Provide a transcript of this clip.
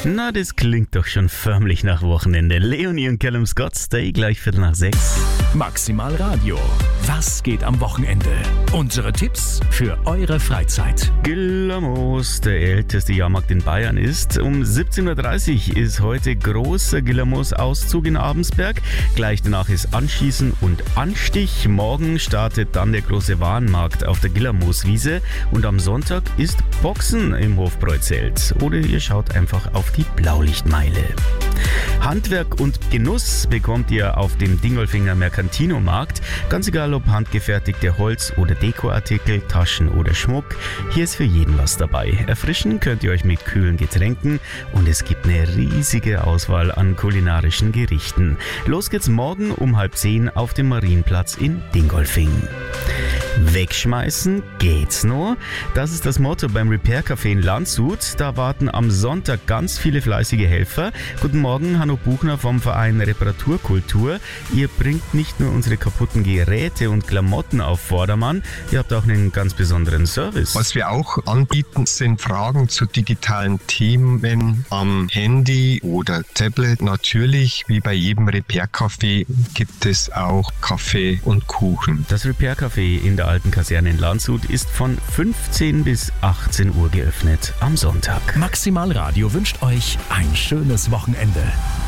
Na, das klingt doch schon förmlich nach Wochenende. Leonie und Callum Scott, Stay gleich 5:45. Maximal Radio. Was geht am Wochenende? Unsere Tipps für eure Freizeit. Gillermoos, der älteste Jahrmarkt in Bayern ist. Um 17:30 Uhr ist heute großer Gillermoos-Auszug in Abensberg. Gleich danach ist Anschießen und Anstich. Morgen startet dann der große Warenmarkt auf der Gillermoos-Wiese. Und am Sonntag ist Boxen im Hofbräuzelt. Oder ihr schaut einfach auf die Blaulichtmeile. Handwerk und Genuss bekommt ihr auf dem Dingolfinger Mercantino-Markt. Ganz egal ob handgefertigte Holz- oder Dekoartikel, Taschen oder Schmuck. Hier ist für jeden was dabei. Erfrischen könnt ihr euch mit kühlen Getränken und es gibt eine riesige Auswahl an kulinarischen Gerichten. Los geht's morgen um 9:30 auf dem Marienplatz in Dingolfing. Wegschmeißen geht's noch. Das ist das Motto beim Repair Café in Landshut. Da warten am Sonntag ganz viele fleißige Helfer. Guten Morgen, Hanno Buchner vom Verein Reparaturkultur. Ihr bringt nicht nur unsere kaputten Geräte und Klamotten auf Vordermann, ihr habt auch einen ganz besonderen Service. Was wir auch anbieten, sind Fragen zu digitalen Themen am Handy oder Tablet. Natürlich, wie bei jedem Repair Café, gibt es auch Kaffee und Kuchen. Das Repair Café in der alten Kaserne in Landshut ist von 15 bis 18 Uhr geöffnet am Sonntag. Maximal Radio wünscht euch ein schönes Wochenende.